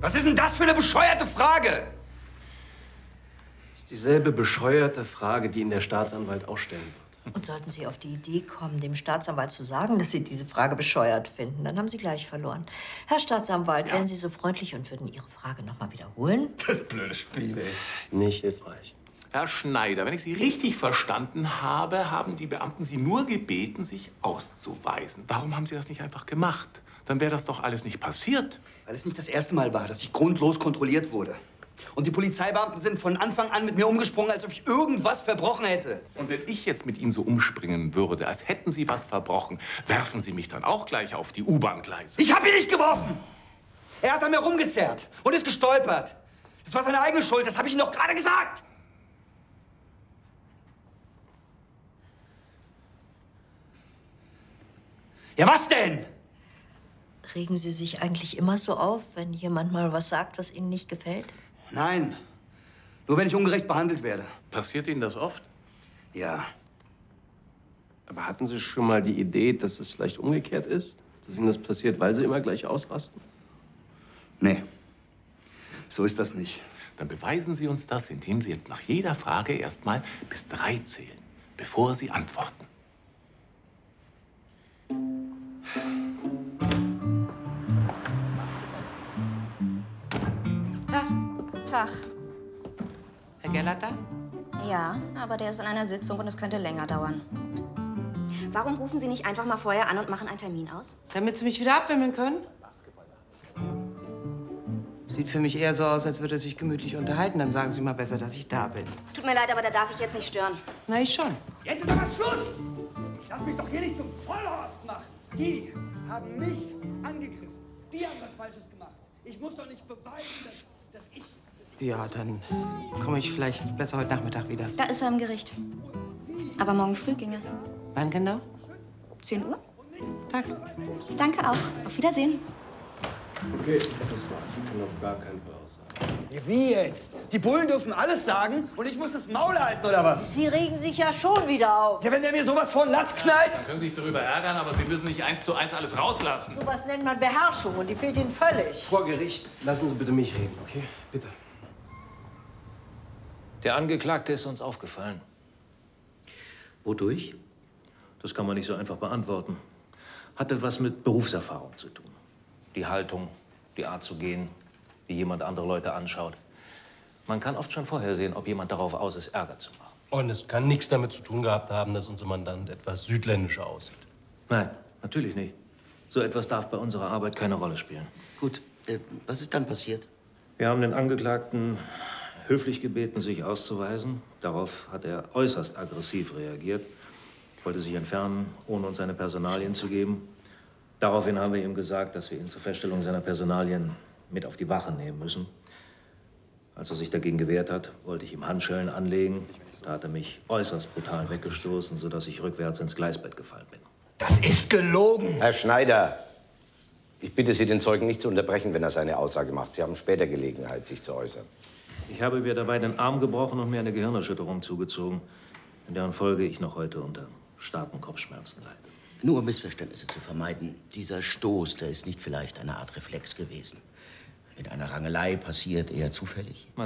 Was ist denn das für eine bescheuerte Frage? Das ist dieselbe bescheuerte Frage, die Ihnen der Staatsanwalt auch stellen wird. Und sollten Sie auf die Idee kommen, dem Staatsanwalt zu sagen, dass Sie diese Frage bescheuert finden, dann haben Sie gleich verloren. Herr Staatsanwalt, wären Sie so freundlich und würden Ihre Frage noch mal wiederholen? Das blöde Spiel, ey. Nicht hilfreich. Herr Schneider, wenn ich Sie richtig verstanden habe, haben die Beamten Sie nur gebeten, sich auszuweisen. Warum haben Sie das nicht einfach gemacht? Dann wäre das doch alles nicht passiert. Weil es nicht das erste Mal war, dass ich grundlos kontrolliert wurde. Und die Polizeibeamten sind von Anfang an mit mir umgesprungen, als ob ich irgendwas verbrochen hätte. Und wenn ich jetzt mit Ihnen so umspringen würde, als hätten Sie was verbrochen, werfen Sie mich dann auch gleich auf die U-Bahn-Gleise. Ich habe ihn nicht geworfen! Er hat an mir rumgezerrt und ist gestolpert. Das war seine eigene Schuld, das habe ich Ihnen doch gerade gesagt! Ja, was denn? Regen Sie sich eigentlich immer so auf, wenn jemand mal was sagt, was Ihnen nicht gefällt? Nein, nur wenn ich ungerecht behandelt werde. Passiert Ihnen das oft? Ja. Aber hatten Sie schon mal die Idee, dass es vielleicht umgekehrt ist? Dass Ihnen das passiert, weil Sie immer gleich ausrasten? Nee, so ist das nicht. Dann beweisen Sie uns das, indem Sie jetzt nach jeder Frage erst mal bis 3 zählen, bevor Sie antworten. Tag. Herr Gellert da? Ja, aber der ist in einer Sitzung und es könnte länger dauern. Warum rufen Sie nicht einfach mal vorher an und machen einen Termin aus? Damit Sie mich wieder abwimmeln können? Sieht für mich eher so aus, als würde er sich gemütlich unterhalten. Dann sagen Sie mal besser, dass ich da bin. Tut mir leid, aber da darf ich jetzt nicht stören. Na, ich schon. Jetzt ist aber Schluss! Ich lass mich doch hier nicht zum Vollhorst machen. Die haben mich angegriffen. Die haben was Falsches gemacht. Ich muss doch nicht beweisen, dass ich... Ja, dann komme ich vielleicht besser heute Nachmittag wieder. Da ist er im Gericht. Aber morgen früh ginge. Wann genau? 10 Uhr? Danke. Danke auch. Auf Wiedersehen. Okay, das war's. Sie können auf gar keinen Fall aussagen. Wie jetzt? Die Bullen dürfen alles sagen und ich muss das Maul halten, oder was? Sie regen sich ja schon wieder auf. Ja, wenn der mir sowas vor den Latz knallt. Dann können Sie sich darüber ärgern, aber Sie müssen nicht 1:1 alles rauslassen. Sowas nennt man Beherrschung und die fehlt Ihnen völlig. Vor Gericht, lassen Sie bitte mich reden, okay? Bitte. Der Angeklagte ist uns aufgefallen. Wodurch? Das kann man nicht so einfach beantworten. Hat etwas mit Berufserfahrung zu tun. Die Haltung, die Art zu gehen, wie jemand andere Leute anschaut. Man kann oft schon vorhersehen, ob jemand darauf aus ist, Ärger zu machen. Und es kann nichts damit zu tun gehabt haben, dass unser Mandant etwas südländischer aussieht. Nein, natürlich nicht. So etwas darf bei unserer Arbeit keine Rolle spielen. Gut, was ist dann passiert? Wir haben den Angeklagten höflich gebeten, sich auszuweisen. Darauf hat er äußerst aggressiv reagiert, wollte sich entfernen, ohne uns seine Personalien zu geben. Daraufhin haben wir ihm gesagt, dass wir ihn zur Feststellung seiner Personalien mit auf die Wache nehmen müssen. Als er sich dagegen gewehrt hat, wollte ich ihm Handschellen anlegen. Da hat er mich äußerst brutal weggestoßen, sodass ich rückwärts ins Gleisbett gefallen bin. Das ist gelogen. Herr Schneider, ich bitte Sie, den Zeugen nicht zu unterbrechen, wenn er seine Aussage macht. Sie haben später Gelegenheit, sich zu äußern. Ich habe mir dabei den Arm gebrochen und mir eine Gehirnerschütterung zugezogen, in deren Folge ich noch heute unter starken Kopfschmerzen leide. Nur um Missverständnisse zu vermeiden, dieser Stoß, der ist nicht vielleicht eine Art Reflex gewesen. In einer Rangelei passiert eher zufällig.